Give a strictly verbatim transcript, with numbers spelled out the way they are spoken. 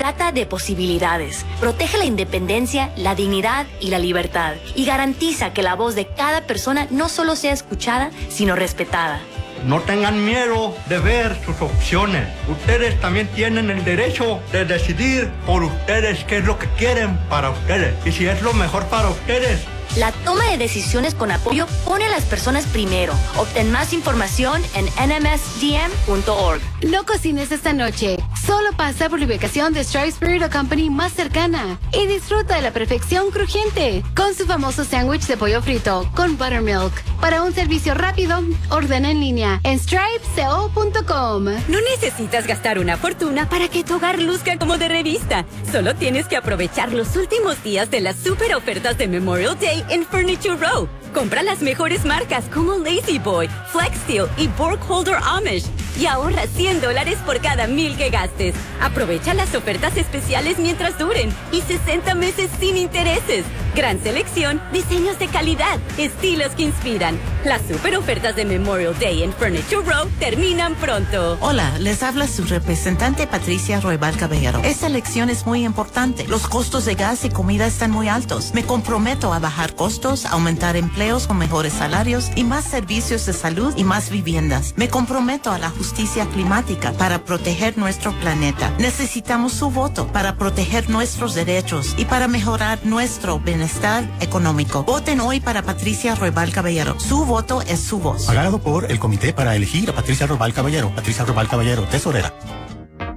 trata de posibilidades. Protege la independencia, la dignidad y la libertad. Y garantiza que la voz de cada persona no solo sea escuchada, sino respetada. No tengan miedo de ver sus opciones. Ustedes también tienen el derecho de decidir por ustedes qué es lo que quieren para ustedes. Y si es lo mejor para ustedes. La toma de decisiones con apoyo pone a las personas primero. Obtén más información en n m s d m punto org. No cocines esta noche. Solo pasa por la ubicación de Stripe Burrito Company más cercana y disfruta de la perfección crujiente con su famoso sándwich de pollo frito con buttermilk. Para un servicio rápido, ordena en línea en stripe co punto com. No necesitas gastar una fortuna para que tu hogar luzca como de revista. Solo tienes que aprovechar los últimos días de las super ofertas de Memorial Day en Furniture Row. Compra las mejores marcas como Lazy Boy, Flex Steel y Burkholder Amish y ahorra cien dólares por cada mil que gastes. Aprovecha las ofertas especiales mientras duren y sesenta meses sin intereses. Gran selección, diseños de calidad, estilos que inspiran. Las super ofertas de Memorial Day en Furniture Row terminan pronto. Hola, les habla su representante Patricia Roybal Caballero. Esta elección es muy importante. Los costos de gas y comida están muy altos. Me comprometo a bajar costos, aumentar empleos con mejores salarios y más servicios de salud y más viviendas. Me comprometo a la justicia climática para proteger nuestro planeta. Necesitamos su voto para proteger nuestros derechos y para mejorar nuestro bienestar económico. Voten hoy para Patricia Roybal Caballero. Su voto es su voz. Pagado por el Comité para elegir a Patricia Roybal Caballero. Patricia Roybal Caballero, tesorera.